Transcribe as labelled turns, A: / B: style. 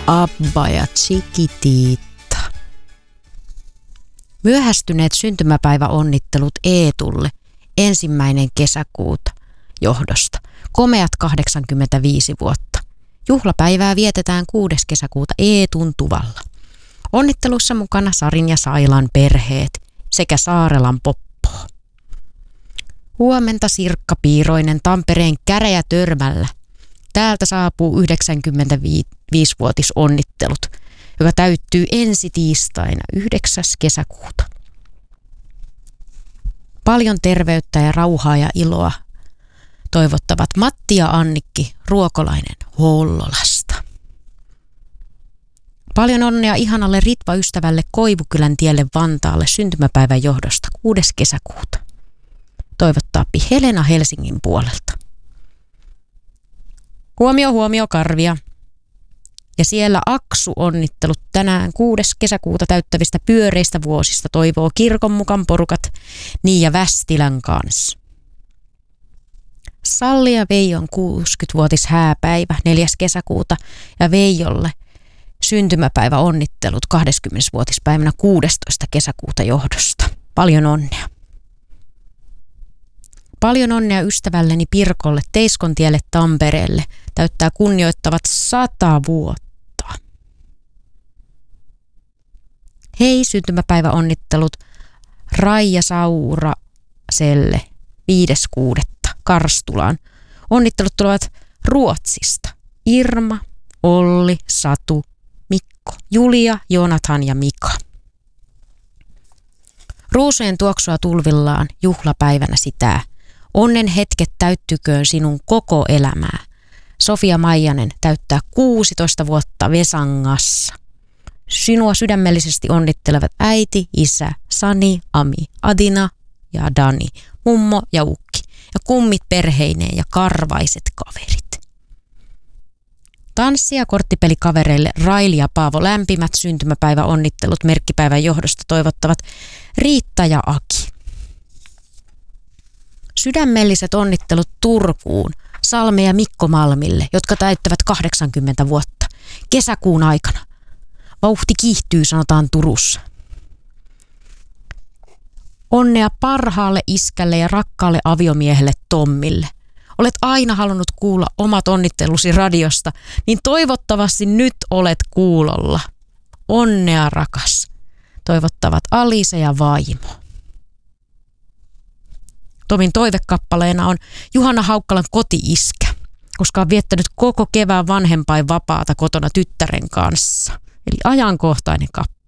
A: Abba ja Chiquitita. Myöhästyneet syntymäpäiväonnittelut Eetulle 1. kesäkuuta johdosta. Komeat 85 vuotta. Juhlapäivää vietetään 6. kesäkuuta Eetun tuvalla. Onnittelussa mukana Sarin ja Sailan perheet sekä Saarelan Poppo. Huomenta Sirkka Piiroinen Tampereen Käräjätörmällä. Täältä saapuu 95-vuotisonnittelut, joka täyttyy ensi tiistaina 9. kesäkuuta. Paljon terveyttä ja rauhaa ja iloa toivottavat Matti ja Annikki Ruokolainen Hollolasta. Paljon onnea ihanalle Ritva-ystävälle Koivukylän tielle Vantaalle syntymäpäivän johdosta 6. kesäkuuta. Toivottaa Helena Helsingin puolelta. Huomio Karvia. Ja siellä Aksu-onnittelut tänään 6. kesäkuuta täyttävistä pyöreistä vuosista toivoo kirkon mukaan porukat Niia Västilän kanssa. Salli ja Veijon 60-vuotis hääpäivä 4. kesäkuuta ja Veijolle syntymäpäivä onnittelut 20-vuotispäivänä 16. kesäkuuta johdosta. Paljon onnea. Paljon onnea ystävälleni Pirkolle Teiskontielle Tampereelle. Täyttää kunnioittavat 100 vuotta. Hei, syntymäpäiväonnittelut Raija Sauraselle 5.6. Karstulaan. Onnittelut tulevat Ruotsista. Irma, Olli, Satu, Mikko, Julia, Jonathan ja Mika. Ruusujen tuoksua tulvillaan juhlapäivänä sitä. Onnen hetket täyttyköön sinun koko elämää. Sofia Maijanen täyttää 16 vuotta Vesangassa. Sinua sydämellisesti onnittelevat äiti, isä, Sani, Ami, Adina ja Dani, mummo ja ukki ja kummit perheineen ja karvaiset kaverit. Tanssi- ja korttipelikavereille Raili ja Paavo lämpimät syntymäpäiväonnittelut merkkipäivän johdosta toivottavat Riitta ja Aki. Sydämelliset onnittelut Turkuun Salme ja Mikko Malmille, jotka täyttävät 80 vuotta kesäkuun aikana. Vauhti kiihtyy, sanotaan Turussa. Onnea parhaalle iskälle ja rakkaalle aviomiehelle Tommille. Olet aina halunnut kuulla omat onnittelusi radiosta, niin toivottavasti nyt olet kuulolla. Onnea rakas. Toivottavat Alisa ja vaimo. Tomin toivekappaleena on Juhana Haukkalan koti-iskä, koska on viettänyt koko kevään vanhempainvapaata kotona tyttären kanssa. Eli ajankohtainen kappale.